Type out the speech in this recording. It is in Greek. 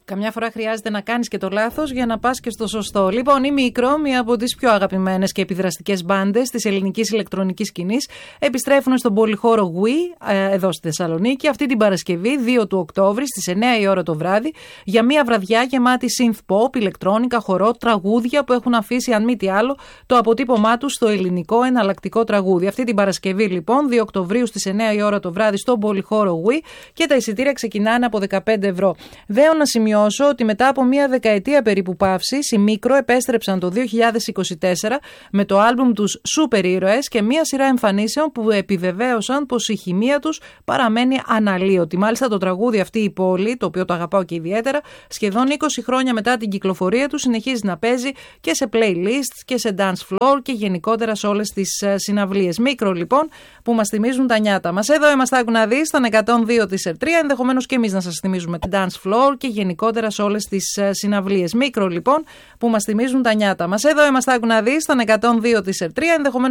Καμιά φορά χρειάζεται να κάνεις και το λάθος για να πας και στο σωστό. Λοιπόν, η Micro, μία από τις πιο αγαπημένες και επιδραστικές μπάντες της ελληνικής ηλεκτρονικής σκηνής, επιστρέφουν στον πολυχώρο Wii, εδώ στη Θεσσαλονίκη, αυτή την Παρασκευή, 2 του Οκτώβρη, στις 9 η ώρα το βράδυ, για μία βραδιά γεμάτη synth pop, ηλεκτρόνικα, χορό, τραγούδια που έχουν αφήσει, αν μη τι άλλο, το αποτύπωμά τους στο ελληνικό εναλλακτικό τραγούδι. Αυτή την Παρασκευή, λοιπόν, 2 Οκτωβρίου στις 9 η ώρα το βράδυ, στον πολυχώρο Wii, και τα εισιτήρια ξεκινάνε από 15 ευρώ. Δέω να σημειώσω ότι μετά από μία δεκαετία περίπου παύσης, οι Micro επέστρεψαν το 2024 με το άλμπουμ τους Σούπερ Ήρωες και μία σειρά εμφανίσεων που επιβεβαίωσαν πως η χημεία τους παραμένει αναλύωτη. Μάλιστα, το τραγούδι αυτή η πόλη, το οποίο το αγαπάω και ιδιαίτερα, σχεδόν 20 χρόνια μετά την κυκλοφορία του, συνεχίζει να παίζει και σε playlists και σε dance floor και γενικότερα σε όλες τις συναυλίες. Micro, λοιπόν, που μας θυμίζουν τα νιάτα μας. Εδώ είμαστε, άκου να δεις, στον 102 της ΕΡΤΡΙΑ, ενδεχομένως και εμείς να σας θυμίζουμε dance floor και γενικότερα σε όλες τις συναυλίες. Micro, λοιπόν, που μας θυμίζουν τα νιάτα μας. Εδώ είμαστε, άκου να δεις, στον 102 της ΕΡΤΡΙΑ, ενδεχομένως